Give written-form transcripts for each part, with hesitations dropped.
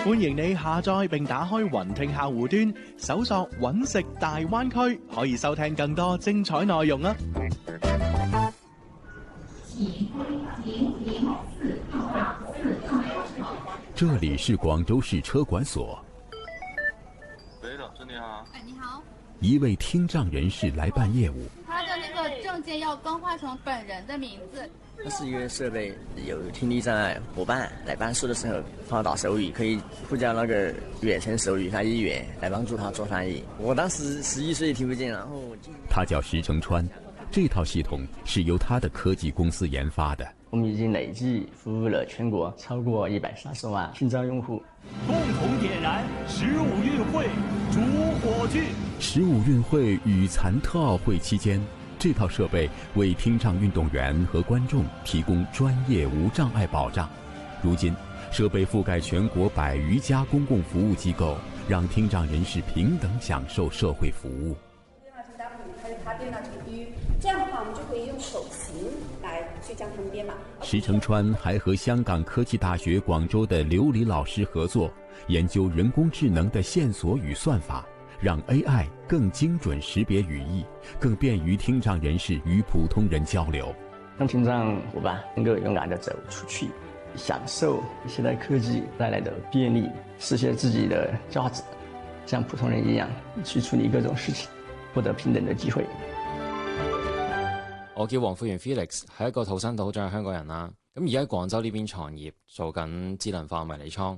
歡迎你下載並打開雲聽客戶端，搜索揾食大灣區，可以收聽更多精彩內容啊！ 这里是广州市车管所。 喂，老师你好。 哎，你好。 一位听障人士来办业务。 他的那个证件要更换成本人的名字。 它是一个设备，有听力障碍伙伴来办事的时候放到手语，可以呼叫那个远程手语翻译员来帮助他做翻译。我当时11岁听不见，然后他叫石成川，这套系统是由他的科技公司研发的。 我们已经累计服务了全国超过130万听障用户。 共同点燃15运会主火炬。 15运会与残特奥会期间，这套设备为听障运动员和观众提供专业无障碍保障。如今，设备覆盖全国100余家公共服务机构，让听障人士平等享受社会服务。 这样的话，我们就可以用手型来去将它们编码。 石成川还和香港科技大学广州的刘黎老师合作，研究人工智能的线索与算法，让 AI 更精准识别语义，更便于听障人士与普通人交流。 让听障伙伴能够勇敢地走出去，享受现代科技带来的便利，实现自己的价值，像普通人一样去处理各种事情，获得平等的机会。 我叫黃富源 Felix， 係一個土生土長嘅香港人啦。咁而家喺廣州呢邊創業，做緊智能化迷你倉。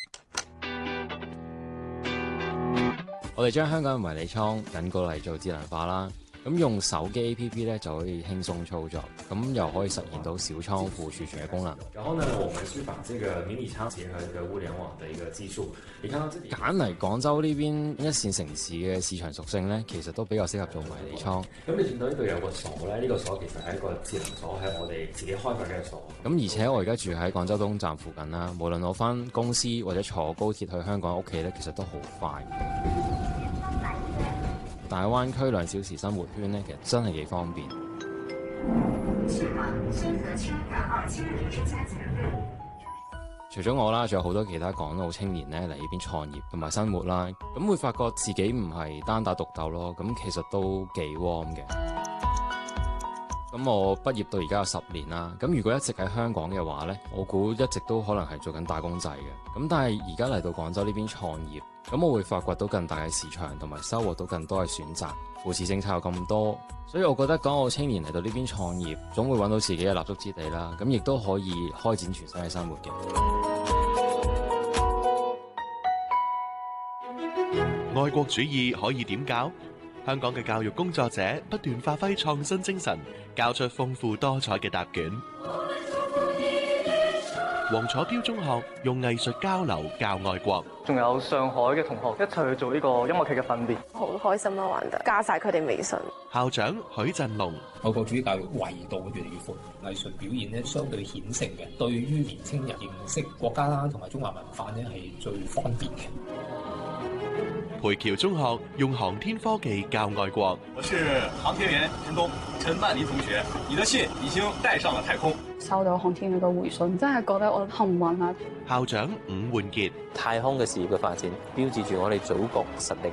我哋將香港嘅迷你倉引過嚟做智能化啦。咁用手機 APP 咧就可以輕鬆操作，咁又可以實現到小倉庫儲存嘅功能。然後呢，我們是把這個迷你倉結合一個物聯網的一個技術。你看到這裡揀嚟廣州呢邊一線城市嘅市場屬性咧，其實都比較適合做迷你倉。咁你見到呢度有個鎖咧，呢個鎖其實係一個智能鎖，係我哋自己開發嘅鎖。咁而且我而家住喺廣州東站附近啦，無論我返公司或者坐高鐵去香港屋企咧，其實都好快。大灣區2小時生活圈咧，其實真係幾方便。除咗我啦，仲有好多其他港澳青年咧嚟呢邊創業同埋生活啦，咁會發覺自己唔係單打獨鬥咯，咁其實都幾 warm 嘅。咁我畢業到而家有10年啦，咁如果一直喺香港嘅話咧，我估一直都可能係做緊打工仔嘅。咁但係而家嚟到廣州呢邊創業，咁我會發掘到更大嘅市場，同埋收穫到更多嘅選擇。扶持政策有咁多，所以我覺得港澳青年嚟到呢邊創業，總會揾到自己嘅立足之地啦。咁亦都可以開展全新嘅生活嘅。 愛國主義可以點教？香港嘅教育工作者不斷發揮創新精神，教出豐富多彩嘅答卷。黃楚標中學用藝術交流教愛國， 仲有上海嘅同學一齊去做呢個音樂劇嘅訓練， 好開心啊！玩得加晒佢哋微信。 校長許振龍， 愛國主義教育維度越嚟越闊，藝術表現咧相對顯性嘅，對於年青人認識國家啦同埋中華文化咧係最方便嘅。 培僑中學用航天科技教愛國。 我是航天員陳東，陳曼妮同學，你的信已經帶上了太空。 收到航天員嘅回信，真係覺得我幸運啊！ 校長伍煥傑， 太空嘅事業嘅發展，標誌住我哋祖國實力